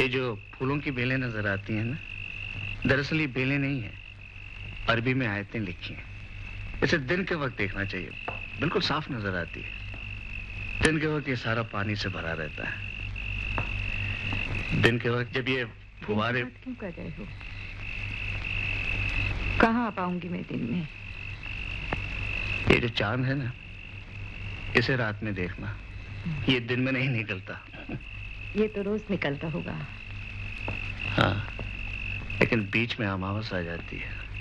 ये जो फूलों की बेलें नजर आती हैं ना, दरअसल ये बेलें नहीं है, अरबी में आयतें लिखी हैं। इसे दिन के वक्त देखना चाहिए, बिल्कुल साफ नजर आती है। दिन के वक्त ये सारा पानी से भरा रहता है। दिन के वक्त जब ये फुहारे... क्यों कर रहे हो? कहाँ आ पाऊंगी मैं दिन में? ये जो चांद है ना, इसे रात में देखना, ये दिन में नहीं निकलता। ये तो रोज निकलता होगा। हाँ, लेकिन बीच में अमावस आ जाती है।